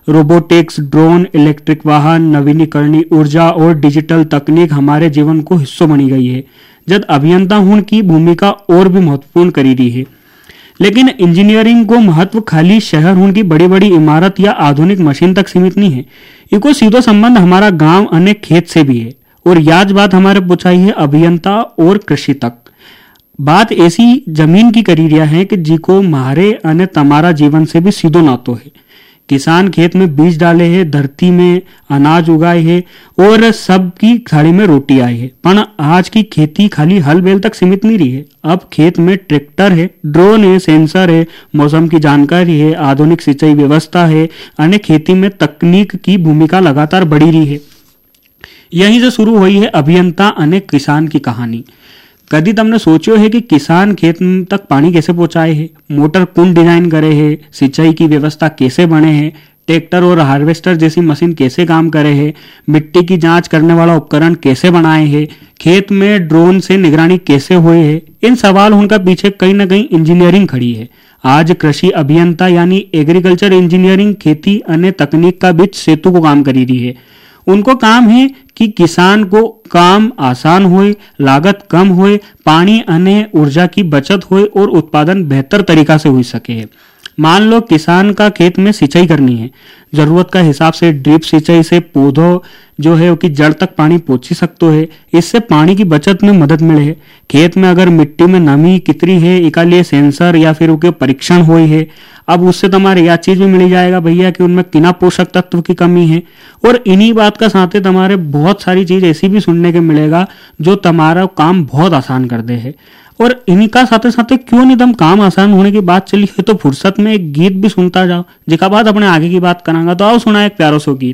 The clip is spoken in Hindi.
रोबोटिक्स, ड्रोन, इलेक्ट्रिक वाहन, नवीनीकरणीय ऊर्जा और डिजिटल तकनीक हमारे जीवन को हिस्सों बनी गई है, जब अभियंता हुन की भूमिका और भी महत्वपूर्ण करी रही है। लेकिन इंजीनियरिंग को महत्व खाली शहर होने की बड़ी बड़ी इमारत या आधुनिक मशीन तक सीमित नहीं है। इको सीधो संबंध हमारा गांव अनेक खेत से भी है। और याज बात हमारे पूछाई है अभियंता और कृषि तक। बात ऐसी जमीन की करी रिया है कि जिको मारे अने तमारा जीवन से भी सीधो नातो है। किसान खेत में बीज डाले है, धरती में अनाज उगाए है और सबकी थाली में रोटी आई है। पर आज की खेती खाली हल बैल तक सीमित नहीं रही है। अब खेत में ट्रैक्टर है, ड्रोन है, सेंसर है, मौसम की जानकारी है, आधुनिक सिंचाई व्यवस्था है। अन्य खेती में तकनीक की भूमिका लगातार बढ़ी रही है। यहीं से शुरू हुई है अभियंता अने किसान की कहानी। कभी तुमने सोचो है कि किसान खेत तक पानी कैसे पहुंचाए है, मोटर कौन डिजाइन करे है, सिंचाई की व्यवस्था कैसे बने हैं, ट्रैक्टर और हार्वेस्टर जैसी मशीन कैसे काम करे है, मिट्टी की जांच करने वाला उपकरण कैसे बनाए हैं, खेत में ड्रोन से निगरानी कैसे हुए है। इन सवाल उनका पीछे कहीं ना कहीं इंजीनियरिंग खड़ी है। आज कृषि अभियंता यानी एग्रीकल्चर इंजीनियरिंग खेती अन्य तकनीक का बीच सेतु को काम करी रही है। उनको काम है कि किसान को काम आसान होए, लागत कम होए, पानी अने ऊर्जा की बचत होए और उत्पादन बेहतर तरीका से हो सके। मान लो किसान का खेत में सिंचाई करनी है, जरूरत का हिसाब से ड्रिप सिंचाई से पौधों जो है उसकी जड़ तक पानी पहुंची सकते है। इससे पानी की बचत में मदद मिले है। खेत में अगर मिट्टी में नमी कितनी है इसका लिए सेंसर या फिर उसके परीक्षण हुए है। अब उससे तुम्हारे यह चीज भी मिल जाएगा भैया कि उनमें किना पोषक तत्व की कमी है। और इन्हीं बात का साथ तुम्हारे बहुत सारी चीज ऐसी भी सुनने के मिलेगा जो तुम्हारा काम बहुत आसान कर दे है। और इनका साथ साथ क्यों नहीं तुम काम आसान होने की बात चली है तो फुर्सत में एक गीत भी सुनता जाओ, जिसका बाद अपने आगे की बात करांगा। तो आओ सुना एक प्यारो सो गीत।